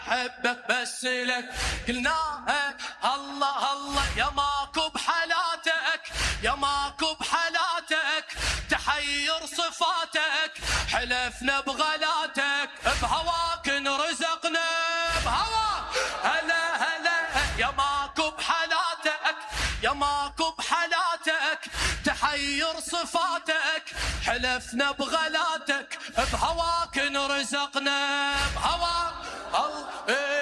حبك بس لك قلناها الله الله يا ماكو بحالاتك يا ماكو بحالاتك تحير صفاتك حلفنا بغلاتك بهواك نرزقنا بهواك هلا هلا يا ماكو بحالاتك يا ماكو بحالاتك تحير صفاتك حلفنا بغلاتك بهواك نرزقنا بهواك